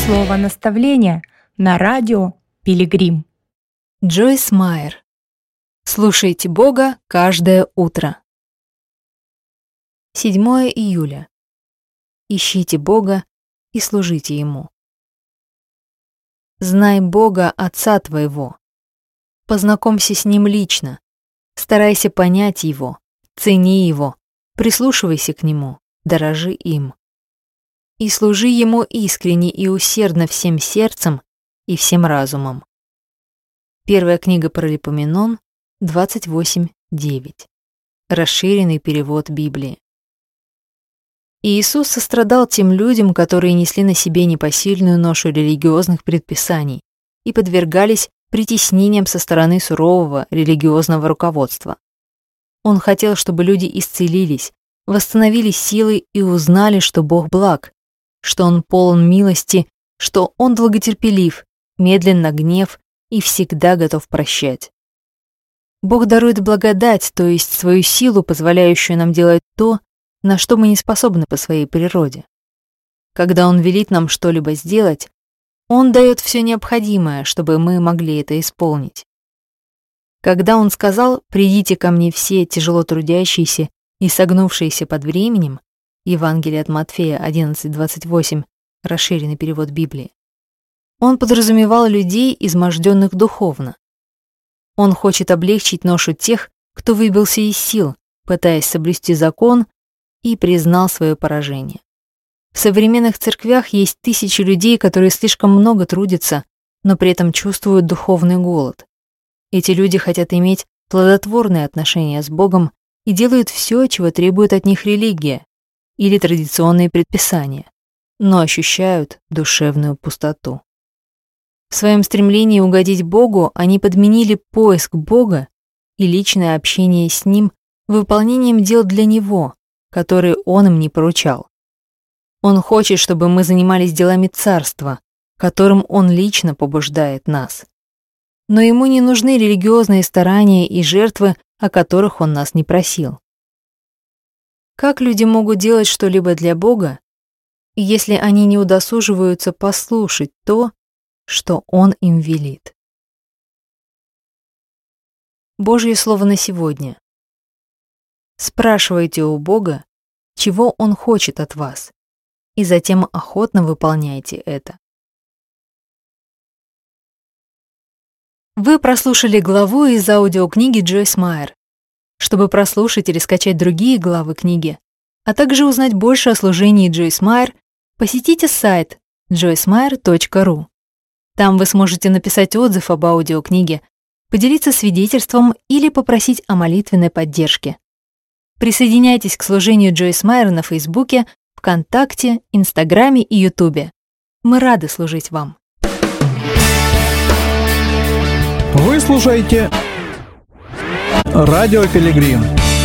Слово наставления на радио Пилигрим. Джойс Майер. Слушайте Бога каждое утро. 7 июля. Ищите Бога и служите Ему. Знай Бога, Отца твоего. Познакомься с Ним лично. Старайся понять Его, цени Его, прислушивайся к Нему, дорожи им. И служи Ему искренне и усердно всем сердцем и всем разумом. Первая книга Паралипоменон, 28:9. Расширенный перевод Библии. Иисус сострадал тем людям, которые несли на себе непосильную ношу религиозных предписаний и подвергались притеснениям со стороны сурового религиозного руководства. Он хотел, чтобы люди исцелились, восстановились силой и узнали, что Бог благ, что Он полон милости, что Он долготерпелив, медленно гнев и всегда готов прощать. Бог дарует благодать, то есть свою силу, позволяющую нам делать то, на что мы не способны по своей природе. Когда Он велит нам что-либо сделать, Он дает все необходимое, чтобы мы могли это исполнить. Когда Он сказал: «Придите ко мне все тяжело трудящиеся и согнувшиеся под временем», Евангелие от Матфея 11:28, расширенный перевод Библии, Он подразумевал людей, изможденных духовно. Он хочет облегчить ношу тех, кто выбился из сил, пытаясь соблюсти закон, и признал свое поражение. В современных церквях есть тысячи людей, которые слишком много трудятся, но при этом чувствуют духовный голод. Эти люди хотят иметь плодотворные отношения с Богом и делают все, чего требует от них религия или традиционные предписания, но ощущают душевную пустоту. В своем стремлении угодить Богу они подменили поиск Бога и личное общение с Ним выполнением дел для Него, которые Он им не поручал. Он хочет, чтобы мы занимались делами Царства, которым Он лично побуждает нас. Но Ему не нужны религиозные старания и жертвы, о которых Он нас не просил. Как люди могут делать что-либо для Бога, если они не удосуживаются послушать то, что Он им велит? Божье слово на сегодня. Спрашивайте у Бога, чего Он хочет от вас, и затем охотно выполняйте это. Вы прослушали главу из аудиокниги Джойс Майер. Чтобы прослушать или скачать другие главы книги, а также узнать больше о служении Джойс Майер, посетите сайт joycemeyer.ru. Там вы сможете написать отзыв об аудиокниге, поделиться свидетельством или попросить о молитвенной поддержке. Присоединяйтесь к служению Джойс Майер на Фейсбуке, ВКонтакте, Инстаграме и Ютубе. Мы рады служить вам. Вы слушаете Радио Пилигрим.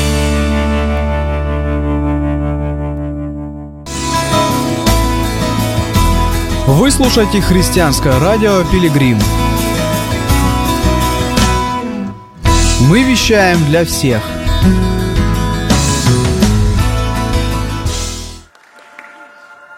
Вы слушаете христианское радио Пилигрим. Мы вещаем для всех.